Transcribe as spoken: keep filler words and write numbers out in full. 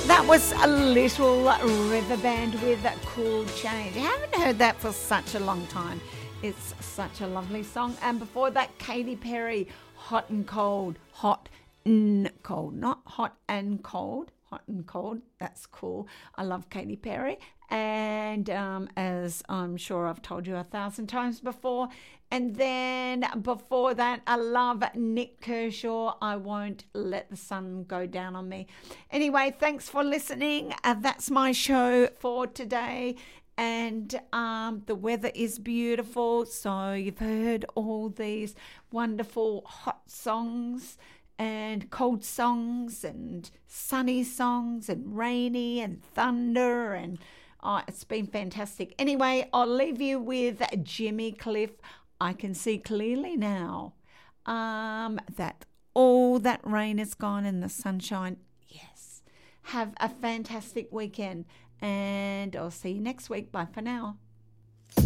That was a Little River Band with Cool Change. I haven't heard that for such a long time. It's such a lovely song. And before that, Katy Perry, Hot and Cold. Hot and cold, not hot and cold. Hot and cold, that's cool. I love Katy Perry. And um, as I'm sure I've told you a thousand times before. And then before that, I love Nick Kershaw, I Won't Let the Sun Go Down on Me. Anyway, thanks for listening. Uh, that's my show for today. And um, the weather is beautiful. So you've heard all these wonderful hot songs and cold songs and sunny songs and rainy and thunder, and oh, it's been fantastic. Anyway, I'll leave you with Jimmy Cliff. I can see clearly now um, that all that rain is gone and the sunshine. Yes. Have a fantastic weekend, and I'll see you next week. Bye for now.